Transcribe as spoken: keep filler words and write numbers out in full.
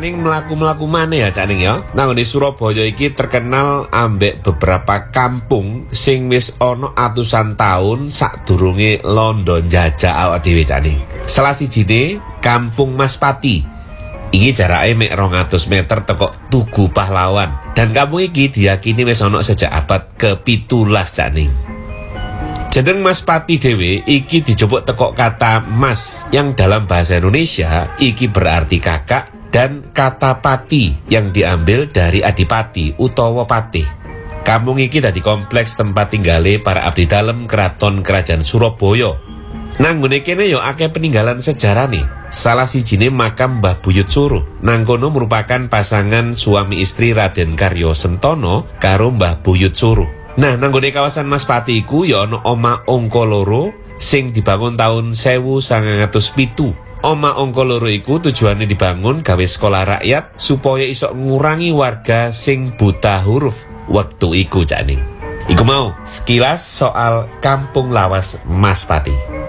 Ning mlaku-mlaku maneh ya Cak Ning ya. Nang di Surabaya iki terkenal ambek beberapa kampung sing wis ana atusan taun sadurunge London njajah awak dhewe Cak Ning. Salah sijine Kampung Maspati. Iki jarake mek rong atus meter teko Tugu Pahlawan. Dan kampung iki diyakini wis ana sejak abad ke pitulas Cak Ning. Jeneng Maspati dhewe iki dijupuk teko kata mas yang dalam bahasa Indonesia iki berarti kakak, dan kata pati yang diambil dari adipati utawa patih. Kampung iki dadi kompleks tempat tinggale para abdi dalem keraton kerajaan Surabaya. Nang ngene kene yo akeh peninggalan sejarah nih. Salah sijine makam Mbah Buyut Suruh. Nang kono merupakan pasangan suami istri Raden Karyo Sentono karo Mbah Buyut Suruh. Nah, nang gone kawasan Maspati iku ya ana Oma Angka Loro sing dibangun tahun seribu sembilan ratus pitu. Oma Angka Loro iku tujuane dibangun gawe sekolah rakyat supaya iso ngurangi warga sing buta huruf waktu iku Cak Ning. Iku mau sekilas soal Kampung Lawas Maspati.